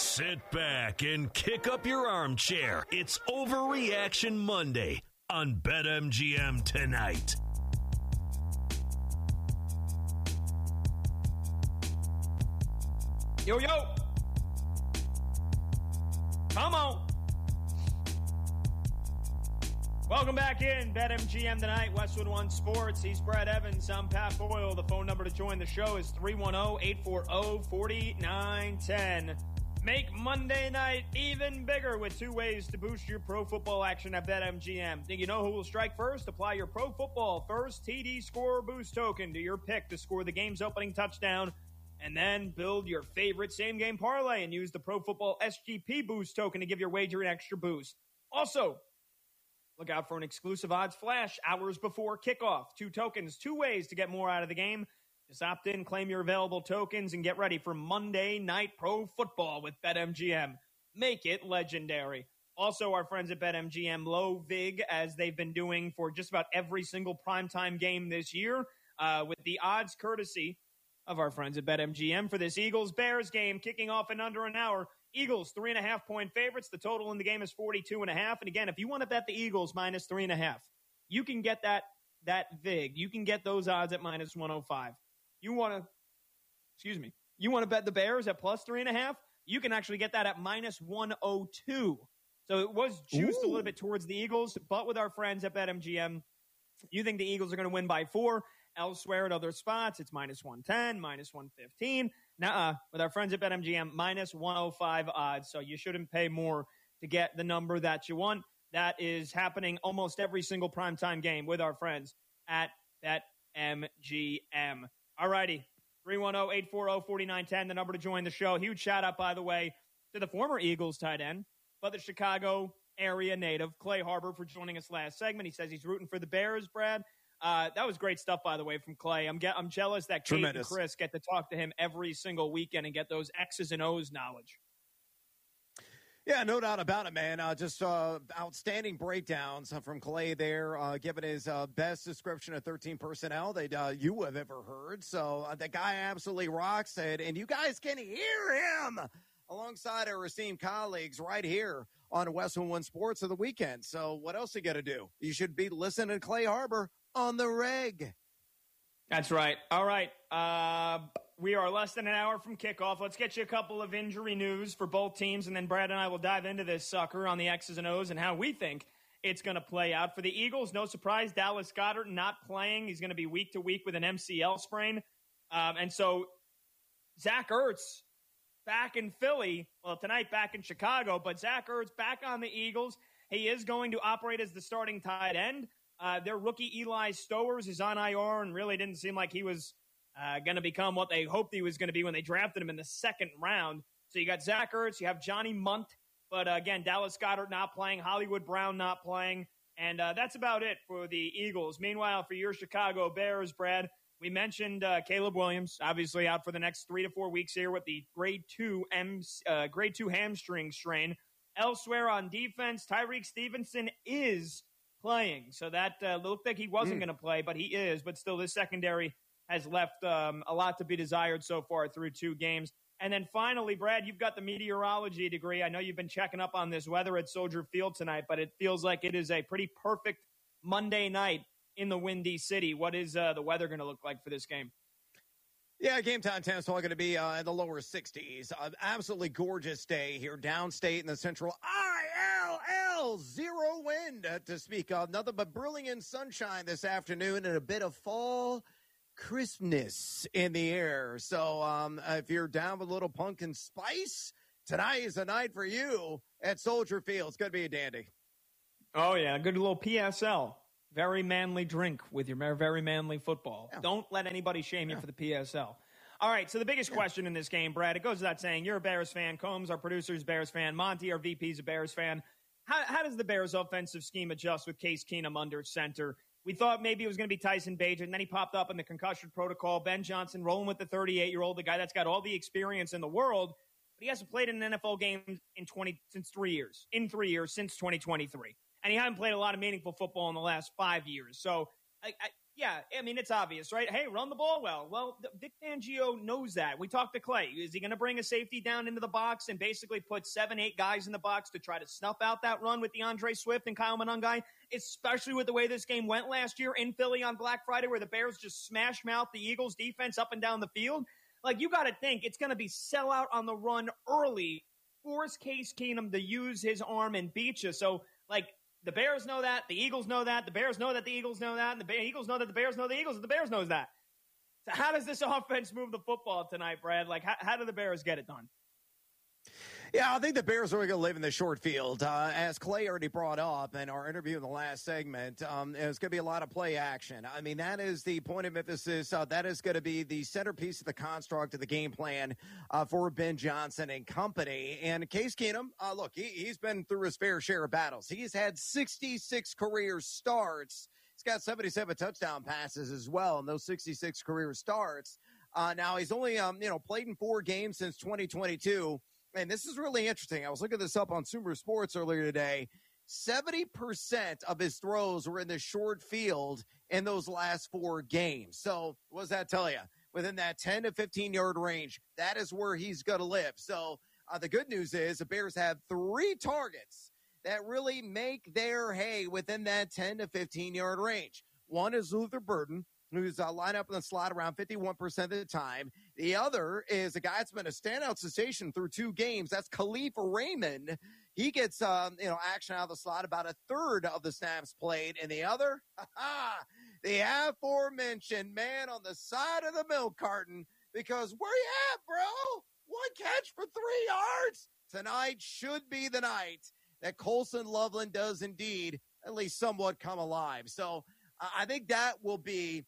Sit back and kick up your armchair. It's Overreaction Monday on BetMGM tonight. Yo, yo. Come on. Welcome back in BetMGM tonight, Westwood One Sports. He's Brad Evans. I'm Pat Boyle. The phone number to join the show is 310-840-4910. Make Monday night even bigger with two ways to boost your pro football action at BetMGM. Think you know who will strike first? Apply your Pro Football First TD Score Boost token to your pick to score the game's opening touchdown, and then build your favorite same-game parlay and use the Pro Football SGP Boost token to give your wager an extra boost. Also, look out for an exclusive odds flash hours before kickoff. 2 tokens, 2 ways to get more out of the game. Just opt in, claim your available tokens, and get ready for Monday Night Pro Football with BetMGM. Make it legendary. Also, our friends at BetMGM low vig, as they've been doing for just about every single primetime game this year, with the odds courtesy of our friends at BetMGM for this Eagles-Bears game kicking off in under an hour. Eagles, 3.5-point favorites. The total in the game is 42.5. And again, if you want to bet the Eagles minus 3.5, you can get that vig. You can get those odds at minus 105. You want to bet the Bears at plus 3.5? You can actually get that at minus 102. So it was juiced a little bit towards the Eagles, but with our friends at BetMGM, you think the Eagles are going to win by 4. Elsewhere at other spots, it's minus 110, minus 115. With our friends at BetMGM, minus 105 odds. So you shouldn't pay more to get the number that you want. That is happening almost every single primetime game with our friends at BetMGM. All righty, 310-840-4910, the number to join the show. Huge shout-out, by the way, to the former Eagles tight end, but the Chicago area native, Clay Harbor, for joining us last segment. He says he's rooting for the Bears, Brad. That was great stuff, by the way, from Clay. I'm jealous that Kate and Chris get to talk to him every single weekend and get those X's and O's knowledge. Yeah, no doubt about it, man. Just outstanding breakdowns from Clay there, giving his best description of 13 personnel that you have ever heard. So the guy absolutely rocks it, and you guys can hear him alongside our esteemed colleagues right here on Westwood One Sports of the weekend. So what else you got to do? You should be listening to Clay Harbor on the reg. That's right. All right. We are less than an hour from kickoff. Let's get you a couple of injury news for both teams, and then Brad and I will dive into this sucker on the X's and O's and how we think it's going to play out. For the Eagles, no surprise, Dallas Goedert not playing. He's going to be week to week with an MCL sprain. And so Zach Ertz back in Philly, well, tonight back in Chicago, but Zach Ertz back on the Eagles. He is going to operate as the starting tight end. Their rookie Eli Stowers is on IR and really didn't seem like he was going to become what they hoped he was going to be when they drafted him in the second round. So you got Zach Ertz, you have Johnny Munt, but again, Dallas Goedert not playing, Hollywood Brown not playing, and that's about it for the Eagles. Meanwhile, for your Chicago Bears, Brad, we mentioned Caleb Williams, obviously out for the next 3 to 4 weeks here with the grade 2 hamstring strain. Elsewhere on defense, Tyreek Stevenson is playing, so that looked like he wasn't going to play, but he is. But still, this secondary has left a lot to be desired so far through 2 games. And then finally, Brad, you've got the meteorology degree. I know you've been checking up on this weather at Soldier Field tonight, but it feels like it is a pretty perfect Monday night in the Windy City. What is the weather going to look like for this game? Yeah, game time temps all going to be in the lower 60s. Absolutely gorgeous day here downstate in the central ILL. 0 wind to speak of. Nothing but brilliant sunshine this afternoon and a bit of fall crispness in the air. So if you're down with a little pumpkin spice, tonight is a night for you at Soldier Field. It's going to be a dandy. Oh, yeah, a good little PSL. Very manly drink with your very manly football. Yeah. Don't let anybody shame you for the PSL. All right, so the biggest question in this game, Brad, it goes without saying, you're a Bears fan. Combs, our producer, is a Bears fan. Monty, our VP, is a Bears fan. How does the Bears' offensive scheme adjust with Case Keenum under center? We thought maybe it was going to be Tyson Bagent, and then he popped up in the concussion protocol. Ben Johnson rolling with the 38-year-old, the guy that's got all the experience in the world, but he hasn't played in an NFL game since 3 years, since 2023. And he hasn't played a lot of meaningful football in the last 5 years. So, Yeah, I mean, it's obvious, right? Hey, run the ball well. Well, Vic Fangio knows that. We talked to Clay. Is he going to bring a safety down into the box and basically put 7-8 guys in the box to try to snuff out that run with DeAndre Swift and Kyle Monangai, especially with the way this game went last year in Philly on Black Friday where the Bears just smash-mouthed the Eagles defense up and down the field? Like, you got to think it's going to be sellout on the run early, force Case Keenum to use his arm and beat you. So, like, the Bears know that. The Eagles know that. The Bears know that the Eagles know that. And the Eagles know that the Bears know the Eagles, and the Bears knows that. So how does this offense move the football tonight, Brad? Like, how do the Bears get it done? Yeah, I think the Bears are going to live in the short field. As Clay already brought up in our interview in the last segment, there's going to be a lot of play action. I mean, that is the point of emphasis. That is going to be the centerpiece of the construct of the game plan for Ben Johnson and company. And Case Keenum, look, he's been through his fair share of battles. He's had 66 career starts. He's got 77 touchdown passes as well in those 66 career starts. Now, he's only, played in 4 games since 2022. And this is really interesting. I was looking this up on Sumer Sports earlier today. 70% of his throws were in the short field in those last 4 games. So what does that tell you? Within that 10 to 15-yard range, that is where he's going to live. So the good news is the Bears have 3 targets that really make their hay within that 10 to 15-yard range. One is Luther Burden, who's lined up in the slot around 51% of the time. The other is a guy that's been a standout sensation through 2 games. That's Khalif Raymond. He gets, action out of the slot about a third of the snaps played. And the other, the aforementioned man on the side of the milk carton, because where you at, bro? 1 catch for 3 yards. Tonight should be the night that Colson Loveland does indeed at least somewhat come alive. So I think that will be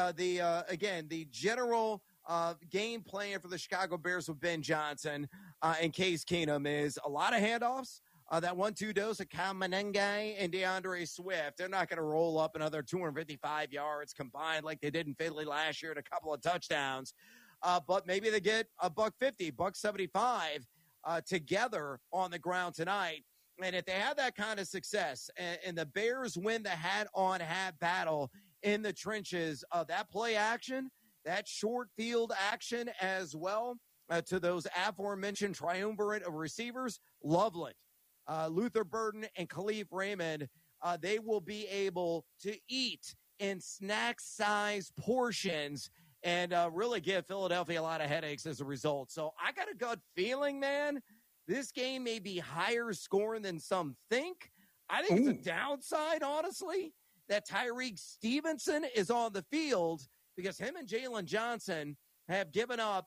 the general game plan for the Chicago Bears with Ben Johnson and Case Keenum is a lot of handoffs. That 1-2 dose of Kyle Monangai and DeAndre Swift. They're not going to roll up another 255 yards combined like they did in Philly last year and a couple of touchdowns. But maybe they get $150, $175 together on the ground tonight. And if they have that kind of success and the Bears win the hat-on-hat battle in the trenches of that play action, that short field action as well, to those aforementioned triumvirate of receivers, Loveland, Luther Burden, and Khalif Raymond, they will be able to eat in snack-sized portions and really give Philadelphia a lot of headaches as a result. So I got a gut feeling, man, this game may be higher scoring than some think. I think it's a downside, honestly, that Tyreek Stevenson is on the field because him and Jalen Johnson have given up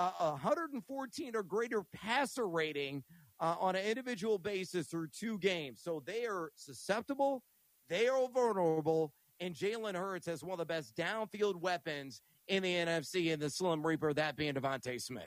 114 or greater passer rating on an individual basis through 2 games. So they are susceptible, they are vulnerable, and Jalen Hurts has one of the best downfield weapons in the NFC, and the Slim Reaper, that being Devontae Smith.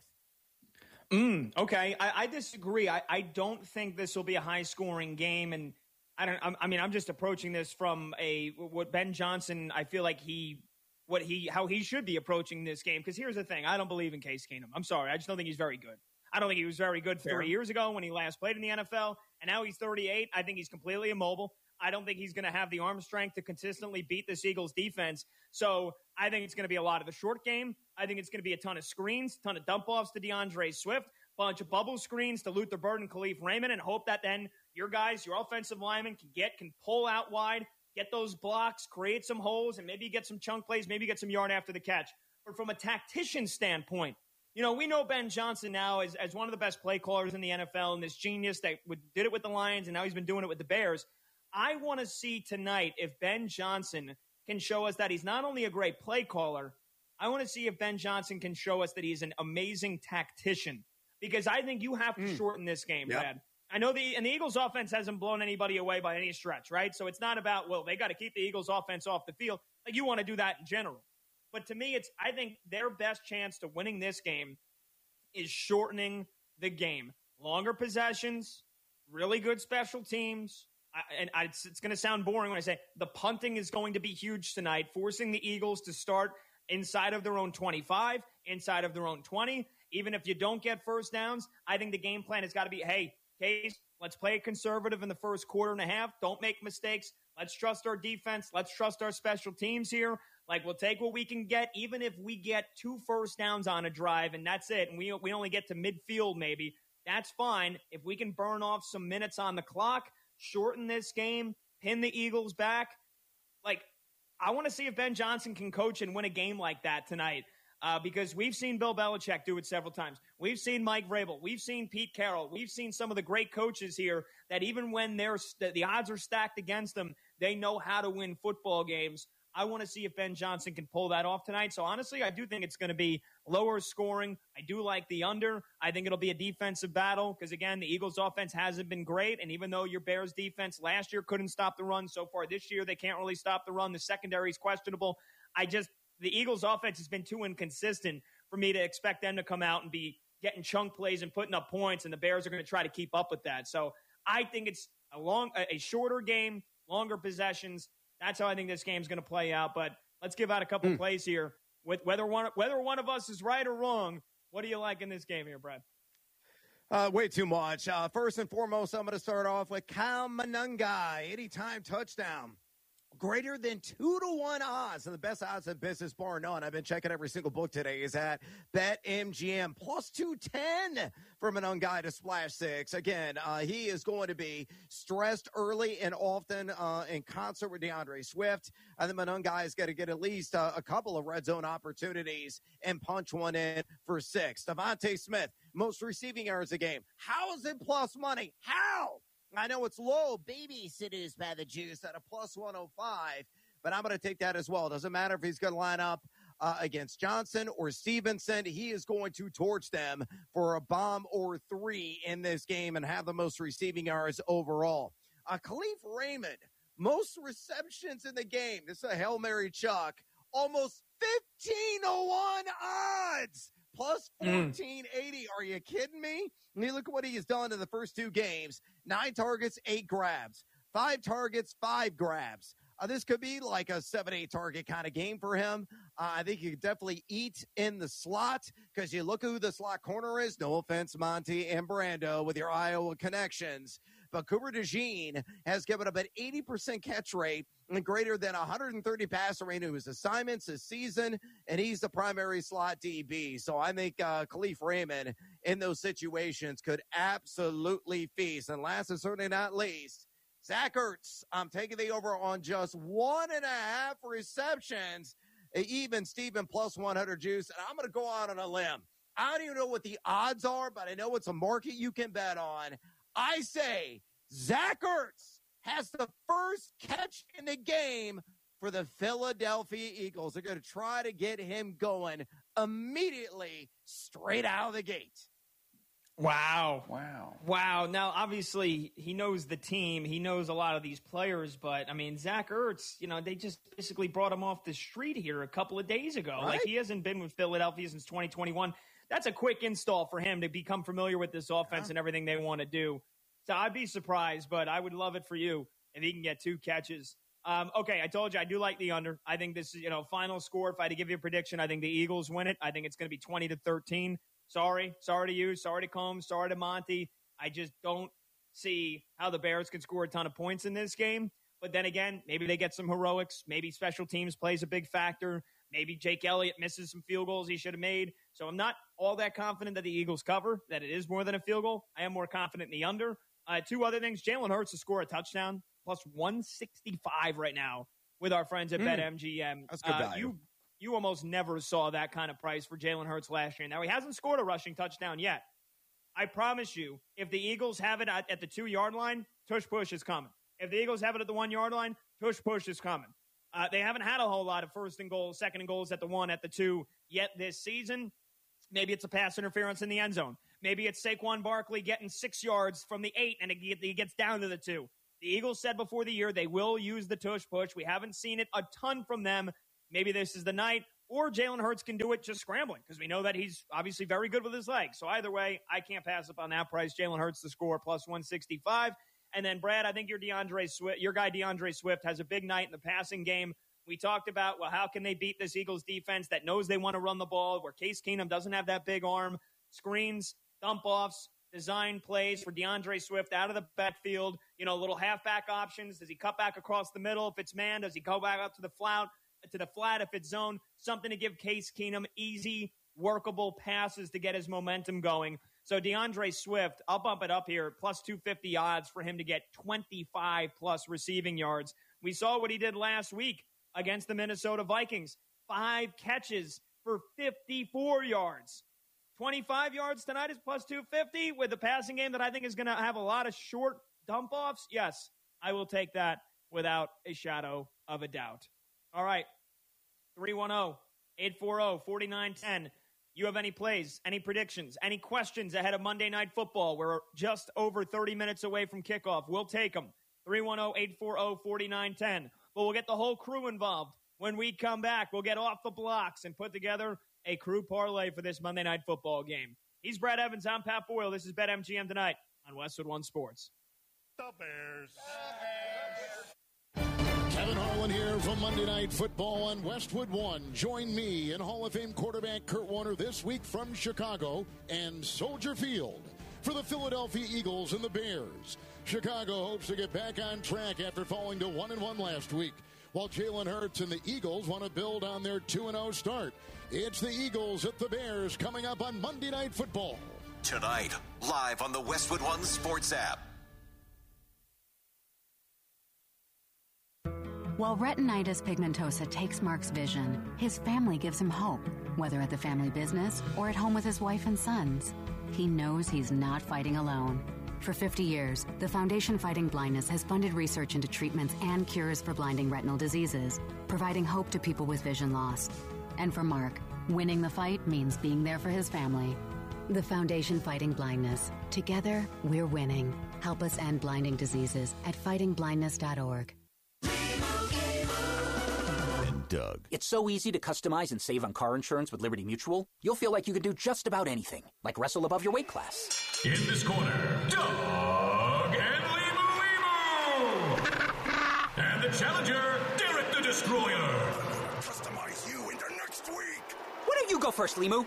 Okay, I disagree. I don't think this will be a high-scoring game, and I'm just approaching this from what Ben Johnson. I feel like how he should be approaching this game. Because here's the thing: I don't believe in Case Keenum. I'm sorry, I just don't think he's very good. I don't think he was very good 3 years ago when he last played in the NFL, and now he's 38. I think he's completely immobile. I don't think he's going to have the arm strength to consistently beat this Eagles defense. So I think it's going to be a lot of the short game. I think it's going to be a ton of screens, ton of dump-offs to DeAndre Swift, bunch of bubble screens to Luther Burden, Khalif Raymond, and hope that then your guys, your offensive linemen can pull out wide, get those blocks, create some holes, and maybe get some chunk plays, maybe get some yard after the catch. But from a tactician standpoint, we know Ben Johnson now as one of the best play callers in the NFL and this genius that did it with the Lions, and now he's been doing it with the Bears. I want to see tonight if Ben Johnson can show us that he's not only a great play caller, I want to see if Ben Johnson can show us that he's an amazing tactician. Because I think you have to shorten this game, Brad. I know the Eagles offense hasn't blown anybody away by any stretch, right? So it's not about, they got to keep the Eagles offense off the field. Like, you want to do that in general. But to me, I think their best chance to winning this game is shortening the game. Longer possessions, really good special teams. It's going to sound boring when I say the punting is going to be huge tonight, forcing the Eagles to start inside of their own 25, inside of their own 20. Even if you don't get first downs, I think the game plan has got to be, hey, Case, let's play conservative in the first quarter and a half. Don't make mistakes. Let's trust our defense. Let's trust our special teams here. Like, we'll take what we can get, even if we get 2 first downs on a drive, and that's it, and we only get to midfield maybe, that's fine. If we can burn off some minutes on the clock, shorten this game, pin the Eagles back, like, I want to see if Ben Johnson can coach and win a game like that tonight. Because we've seen Bill Belichick do it several times. We've seen Mike Vrabel. We've seen Pete Carroll. We've seen some of the great coaches here that even when the odds are stacked against them, they know how to win football games. I want to see if Ben Johnson can pull that off tonight. So, honestly, I do think it's going to be lower scoring. I do like the under. I think it'll be a defensive battle because, again, the Eagles' offense hasn't been great. And even though your Bears' defense last year couldn't stop the run, so far this year they can't really stop the run. The secondary is questionable. The Eagles' offense has been too inconsistent for me to expect them to come out and be getting chunk plays and putting up points, and the Bears are going to try to keep up with that. So I think it's a shorter game, longer possessions. That's how I think this game's going to play out. But let's give out a couple plays here. With whether one of us is right or wrong, what do you like in this game here, Brad? Way too much. First and foremost, I'm going to start off with Kyle Monangai, anytime touchdown. Greater than 2-1 odds, and the best odds in business, bar none. I've been checking every single book today. Is at BetMGM plus 210 for Monangai to splash 6. Again, he is going to be stressed early and often in concert with DeAndre Swift. I think Monangai is going to get at least a couple of red zone opportunities and punch one in for 6. Devontae Smith, most receiving yards a game. How is it plus money? How? I know it's low, babysitters by the juice at a plus 105, but I'm going to take that as well. Doesn't matter if he's going to line up against Johnson or Stevenson. He is going to torch them for a bomb or 3 in this game and have the most receiving yards overall. Khalif Raymond, most receptions in the game. This is a Hail Mary Chuck. Almost 15-1 odds. Plus 1480. Are you kidding me? I mean, look at what he has done in the first 2 games. 9 targets, 8 grabs. 5 targets, 5 grabs. This could be like a 7-8 target kind of game for him. I think you could definitely eat in the slot because you look at who the slot corner is. No offense, Monty and Brando, with your Iowa connections. But Cooper DeJean has given up an 80% catch rate and greater than 130 passer rate in his assignments this season, and he's the primary slot DB. So I think Khalif Raymond in those situations could absolutely feast. And last and certainly not least, Zach Ertz. I'm taking the over on just 1.5 receptions. Even Steven plus 100 juice. And I'm going to go out on a limb. I don't even know what the odds are, but I know it's a market you can bet on. I say Zach Ertz has the first catch in the game for the Philadelphia Eagles. They're going to try to get him going immediately straight out of the gate. Wow. Now, obviously, he knows the team. He knows a lot of these players. But, I mean, Zach Ertz, they just basically brought him off the street here a couple of days ago. Right? Like, he hasn't been with Philadelphia since 2021. That's a quick install for him to become familiar with this offense and everything they want to do. So I'd be surprised, but I would love it for you if he can get 2 catches. Okay, I told you I do like the under. I think this is, final score. If I had to give you a prediction, I think the Eagles win it. I think it's going to be 20-13. Sorry to you. Sorry to Combs. Sorry to Monty. I just don't see how the Bears can score a ton of points in this game. But then again, maybe they get some heroics. Maybe special teams plays a big factor. Maybe Jake Elliott misses some field goals he should have made. So I'm not all that confident that the Eagles cover, that it is more than a field goal. I am more confident in the under. 2 other things. Jalen Hurts to score a touchdown, plus 165 right now with our friends at BetMGM. That's good value. You almost never saw that kind of price for Jalen Hurts last year. Now, he hasn't scored a rushing touchdown yet. I promise you, if the Eagles have it at the 2-yard line, tush push is coming. If the Eagles have it at the 1-yard line, tush push is coming. They haven't had a whole lot of first and goals, second and goals at the 1, at the 2 yet this season. Maybe it's a pass interference in the end zone. Maybe it's Saquon Barkley getting 6 yards from the 8 and he gets down to the 2. The Eagles said before the year they will use the tush push. We haven't seen it a ton from them. Maybe this is the night. Or Jalen Hurts can do it just scrambling because we know that he's obviously very good with his legs. So either way, I can't pass up on that price. Jalen Hurts to score plus 165. And then, Brad, I think your guy DeAndre Swift has a big night in the passing game. We talked about, well, how can they beat this Eagles defense that knows they want to run the ball, where Case Keenum doesn't have that big arm, screens, dump-offs, design plays for DeAndre Swift out of the backfield, little halfback options. Does he cut back across the middle? If it's man, does he go back up to the flat? to the flat if it's zone, something to give Case Keenum easy, workable passes to get his momentum going. So DeAndre Swift, I'll bump it up here, plus 250 odds for him to get 25-plus receiving yards. We saw what he did last week against the Minnesota Vikings. 5 catches for 54 yards. 25 yards tonight is plus 250 with a passing game that I think is going to have a lot of short dump-offs. Yes, I will take that without a shadow of a doubt. All right, 310-840-4910. You have any plays, any predictions, any questions ahead of Monday Night Football? We're just over 30 minutes away from kickoff. We'll take them. 310-840-4910. But we'll get the whole crew involved. When we come back, we'll get off the blocks and put together a crew parlay for this Monday Night Football game. He's Brad Evans. I'm Pat Boyle. This is BetMGM tonight on Westwood One Sports. The Bears. Kevin Harlan here from Monday Night Football on Westwood One. Join me and Hall of Fame quarterback Kurt Warner this week from Chicago and Soldier Field for the Philadelphia Eagles and the Bears. Chicago hopes to get back on track after falling to 1-1 last week, while Jalen Hurts and the Eagles want to build on their 2-0 start. It's the Eagles at the Bears coming up on Monday Night Football. Tonight, live on the Westwood One Sports app. While retinitis pigmentosa takes Mark's vision, his family gives him hope, whether at the family business or at home with his wife and sons. He knows he's not fighting alone. For 50 years, the Foundation Fighting Blindness has funded research into treatments and cures for blinding retinal diseases, providing hope to people with vision loss. And for Mark, winning the fight means being there for his family. The Foundation Fighting Blindness. Together, we're winning. Help us end blinding diseases at fightingblindness.org. Doug. It's so easy to customize and save on car insurance with Liberty Mutual. You'll feel like you can do just about anything, like wrestle above your weight class. In this corner, Doug and Limu. And the challenger, Derek the Destroyer. Customize you into next week. Why don't you go first, Limu?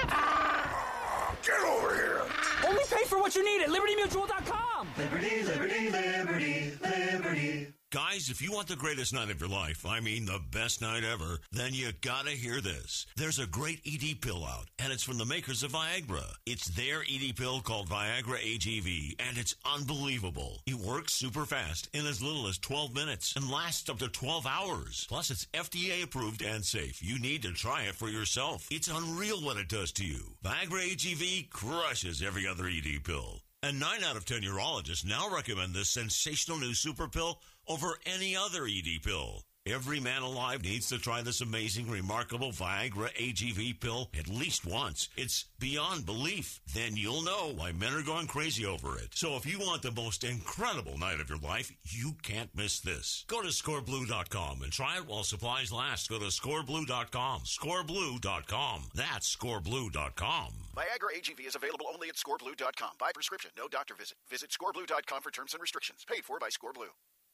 Get over here. Only pay for what you need at LibertyMutual.com. Liberty, liberty, liberty, liberty. Guys, if you want the greatest night of your life, I mean the best night ever, then you gotta hear this. There's a great ED pill out, and it's from the makers of Viagra. It's their ED pill called Viagra AGV, and it's unbelievable. It works super fast in as little as 12 minutes and lasts up to 12 hours. Plus, it's FDA approved and safe. You need to try it for yourself. It's unreal what it does to you. Viagra AGV crushes every other ED pill. And 9 out of 10 urologists now recommend this sensational new super pill over any other ED pill. Every man alive needs to try this amazing, remarkable Viagra AGV pill at least once. It's beyond belief. Then you'll know why men are going crazy over it. So if you want the most incredible night of your life, you can't miss this. Go to scoreblue.com and try it while supplies last. Go to scoreblue.com. Scoreblue.com. That's scoreblue.com. Viagra AGV is available only at scoreblue.com. By prescription, no doctor visit. Visit scoreblue.com for terms and restrictions. Paid for by Scoreblue.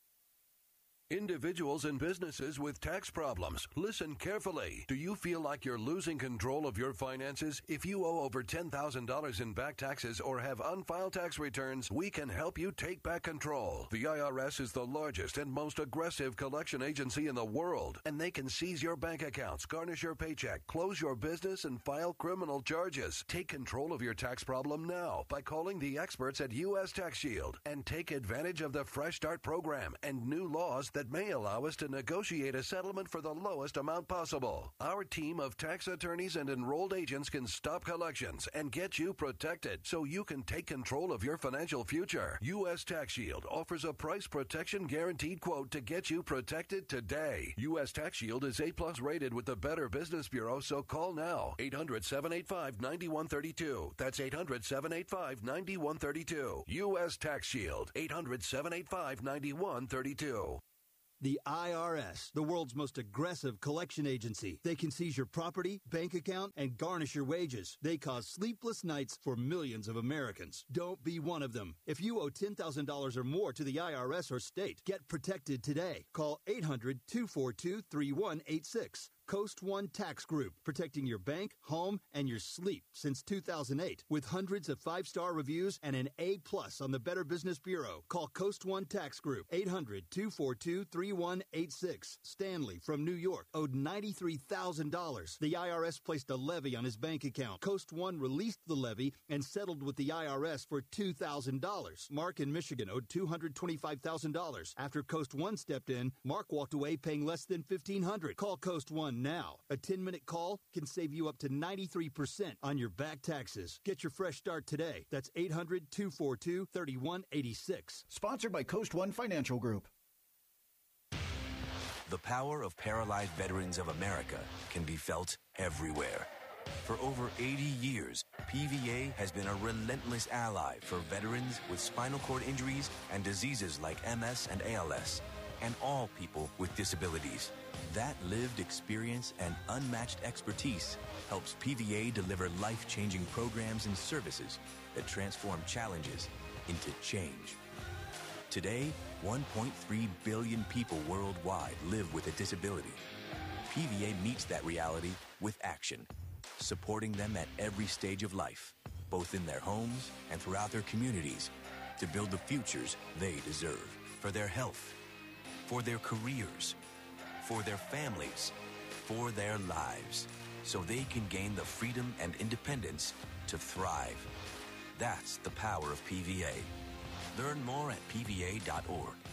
Individuals and businesses with tax problems, listen carefully. Do you feel like you're losing control of your finances? If you owe over $10,000 in back taxes or have unfiled tax returns, we can help you take back control. The IRS is the largest and most aggressive collection agency in the world, and they can seize your bank accounts, garnish your paycheck, close your business, and file criminal charges. Take control of your tax problem now by calling the experts at U.S. Tax Shield and take advantage of the Fresh Start program and new laws that may allow us to negotiate a settlement for the lowest amount possible. Our team of tax attorneys and enrolled agents can stop collections and get you protected so you can take control of your financial future. U.S. Tax Shield offers a price protection guaranteed quote to get you protected today. U.S. Tax Shield is A+ rated with the Better Business Bureau, so call now. 800-785-9132. That's 800-785-9132. U.S. Tax Shield. 800-785-9132. The IRS, the world's most aggressive collection agency. They can seize your property, bank account, and garnish your wages. They cause sleepless nights for millions of Americans. Don't be one of them. If you owe $10,000 or more to the IRS or state, get protected today. Call 800-242-3186. Coast One Tax Group, protecting your bank, home, and your sleep since 2008. With hundreds of 5-star reviews and an A+ on the Better Business Bureau. Call Coast One Tax Group, 800-242-3186. Stanley from New York owed $93,000. The IRS placed a levy on his bank account. Coast One released the levy and settled with the IRS for $2,000. Mark in Michigan owed $225,000. After Coast One stepped in, Mark walked away paying less than $1,500. Call Coast One now. A 10-minute call can save you up to 93% on your back taxes. Get your fresh start today. That's 800-242-3186. Sponsored by Coast One Financial Group. The power of Paralyzed Veterans of America can be felt everywhere. For over 80 years, PVA has been a relentless ally for veterans with spinal cord injuries and diseases like MS and ALS, and all people with disabilities. That lived experience and unmatched expertise helps PVA deliver life-changing programs and services that transform challenges into change. Today, 1.3 billion people worldwide live with a disability. PVA meets that reality with action, supporting them at every stage of life, both in their homes and throughout their communities, to build the futures they deserve for their health, for their careers, for their families, for their lives, so they can gain the freedom and independence to thrive. That's the power of PVA. Learn more at PVA.org.